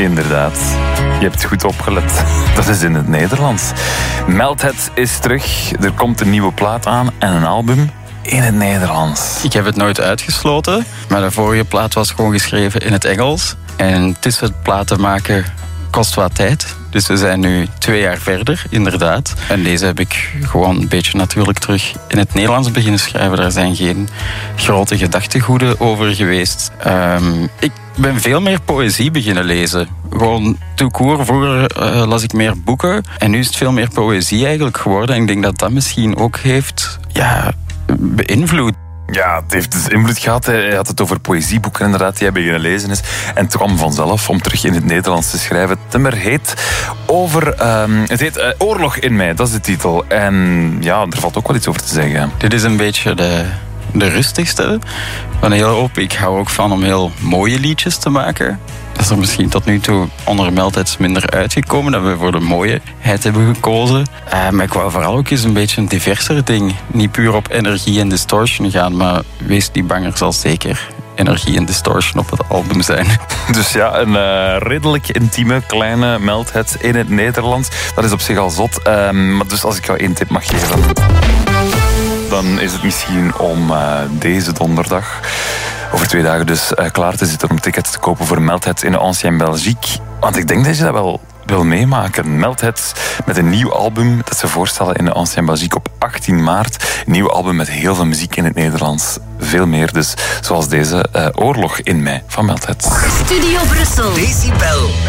Inderdaad. Je hebt goed opgelet. Dat is in het Nederlands. Melthead is terug. Er komt een nieuwe plaat aan en een album in het Nederlands. Ik heb het nooit uitgesloten, maar de vorige plaat was gewoon geschreven in het Engels. En tussen het platen maken kost wat tijd. Dus we zijn nu 2 jaar verder, inderdaad. En deze heb ik gewoon een beetje natuurlijk terug in het Nederlands beginnen schrijven. Daar zijn geen grote gedachtegoeden over geweest. Ik ben veel meer poëzie beginnen lezen. Gewoon tout court. Vroeger las ik meer boeken. En nu is het veel meer poëzie eigenlijk geworden. En ik denk dat dat misschien ook heeft beïnvloed. Ja, het heeft dus invloed gehad. Hij had het over poëzieboeken inderdaad, die hij beginnen lezen is. En het kwam vanzelf om terug in het Nederlands te schrijven. Het nummer heet het heet Oorlog in mij, dat is de titel. En ja, er valt ook wel iets over te zeggen. Dit is een beetje de rustigste van heel hoop. Ik hou ook van om heel mooie liedjes te maken. Dat is er misschien tot nu toe onder Melthead minder uitgekomen, dat we voor de mooieheid hebben gekozen. Maar ik wou vooral ook eens een beetje een diverser ding. Niet puur op energie en distortion gaan, maar wees niet bang, er zal zeker energie en distortion op het album zijn. Dus ja, een redelijk intieme, kleine Melthead in het Nederlands. Dat is op zich al zot. Maar dus als ik jou 1 tip mag geven, dan is het misschien om deze donderdag, over 2 dagen dus, klaar te zitten om tickets te kopen voor Melthead in de Ancien Belgique. Want ik denk dat je dat wel wil meemaken. Melthead met een nieuw album dat ze voorstellen in de Ancien Belgique op 18 maart. Een nieuw album met heel veel muziek in het Nederlands. Veel meer dus, zoals deze Oorlog in mij van Melthead. Studio Brussel. Decibel.